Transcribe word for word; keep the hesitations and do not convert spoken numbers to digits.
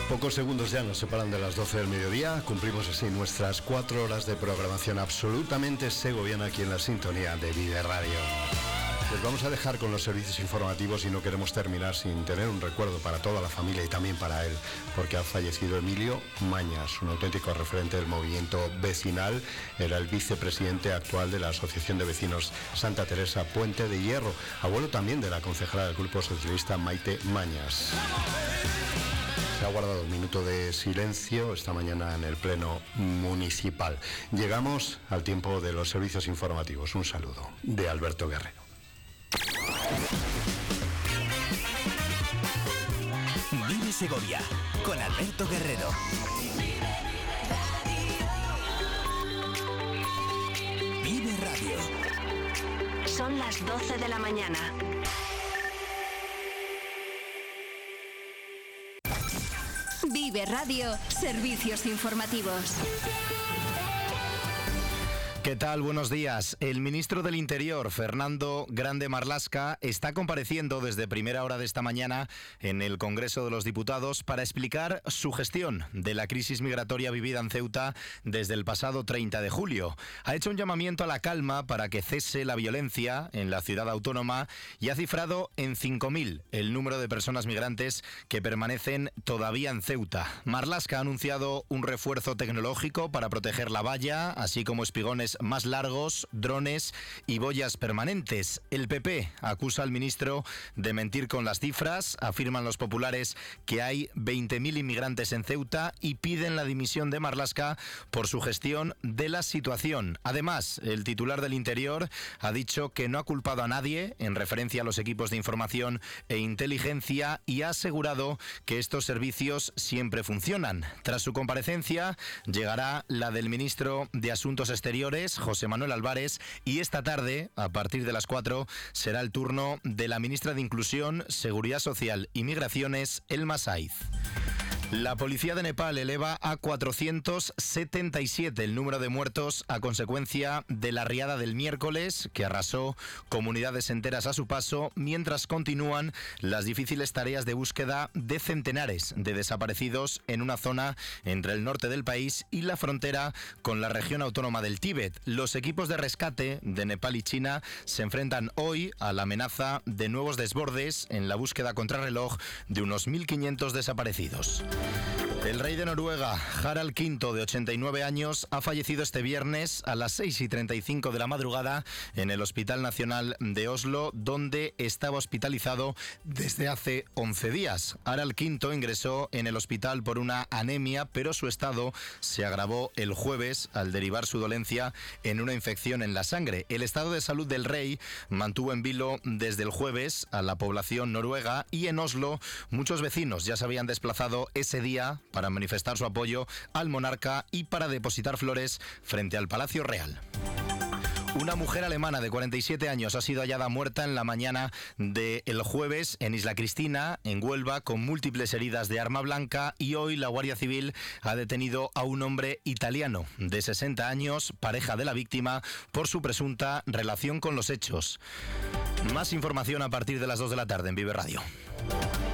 Pocos segundos ya nos separan de las doce del mediodía. Cumplimos así nuestras cuatro horas de programación absolutamente segoviana aquí en la sintonía de Vive Radio. Les vamos a dejar con los servicios informativos y no queremos terminar sin tener un recuerdo para toda la familia y también para él, porque ha fallecido Emilio Mañas, un auténtico referente del movimiento vecinal. Era el vicepresidente actual de la Asociación de Vecinos Santa Teresa Puente de Hierro, abuelo también de la concejala del Grupo Socialista Maite Mañas. Se ha guardado un minuto de silencio esta mañana en el Pleno Municipal. Llegamos al tiempo de los servicios informativos. Un saludo de Alberto Guerrero. Vive Segovia con Alberto Guerrero. Vive Radio. Son las doce de la mañana. Vive Radio, servicios informativos. ¿Qué tal? Buenos días. El ministro del Interior, Fernando Grande Marlaska, está compareciendo desde primera hora de esta mañana en el Congreso de los Diputados para explicar su gestión de la crisis migratoria vivida en Ceuta desde el pasado treinta de julio. Ha hecho un llamamiento a la calma para que cese la violencia en la ciudad autónoma y ha cifrado en cinco mil el número de personas migrantes que permanecen todavía en Ceuta. Marlaska ha anunciado un refuerzo tecnológico para proteger la valla, así como espigones más largos, drones y boyas permanentes. El P P acusa al ministro de mentir con las cifras. Afirman los populares que hay veinte mil inmigrantes en Ceuta y piden la dimisión de Marlaska por su gestión de la situación. Además, el titular del Interior ha dicho que no ha culpado a nadie en referencia a los equipos de información e inteligencia y ha asegurado que estos servicios siempre funcionan. Tras su comparecencia, llegará la del ministro de Asuntos Exteriores, José Manuel Álvarez, y esta tarde, a partir de las cuatro, será el turno de la ministra de Inclusión, Seguridad Social y Migraciones, Elma Saiz. La policía de Nepal eleva a cuatrocientos setenta y siete el número de muertos a consecuencia de la riada del miércoles, que arrasó comunidades enteras a su paso, mientras continúan las difíciles tareas de búsqueda de centenares de desaparecidos en una zona entre el norte del país y la frontera con la región autónoma del Tíbet. Los equipos de rescate de Nepal y China se enfrentan hoy a la amenaza de nuevos desbordes en la búsqueda contrarreloj de unos mil quinientos desaparecidos. El rey de Noruega, Harald quinto, de ochenta y nueve años, ha fallecido este viernes a las seis y treinta y cinco de la madrugada en el Hospital Nacional de Oslo, donde estaba hospitalizado desde hace once días. Harald quinto ingresó en el hospital por una anemia, pero su estado se agravó el jueves al derivar su dolencia en una infección en la sangre. El estado de salud del rey mantuvo en vilo desde el jueves a la población noruega, y en Oslo muchos vecinos ya se habían desplazado ese día para manifestar su apoyo al monarca y para depositar flores frente al Palacio Real. Una mujer alemana de cuarenta y siete años ha sido hallada muerta en la mañana del jueves en Isla Cristina, en Huelva, con múltiples heridas de arma blanca, y hoy la Guardia Civil ha detenido a un hombre italiano de sesenta años, pareja de la víctima, por su presunta relación con los hechos. Más información a partir de las dos de la tarde en Vive Radio.